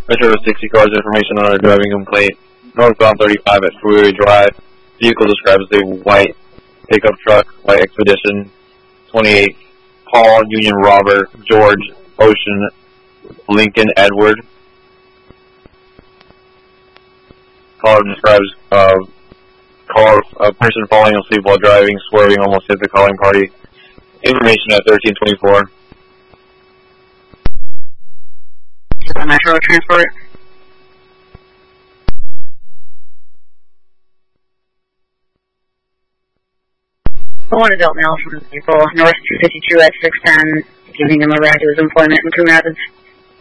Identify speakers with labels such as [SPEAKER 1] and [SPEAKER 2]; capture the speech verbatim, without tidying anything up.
[SPEAKER 1] Metro sixty cars, information on a driving complaint. Northbound thirty-five at Freeway Drive. Vehicle described as a white pickup truck, white Expedition. twenty-eight, Paul, Union Robert, George, Ocean, Lincoln, Edward. Caller describes uh, car, a person falling asleep while driving, swerving, almost hit the calling party. Information at thirteen twenty-four.
[SPEAKER 2] Metro Transport. One adult male from the vehicle, north two fifty-two at six ten, giving him a ride to his employment in Coon Rapids.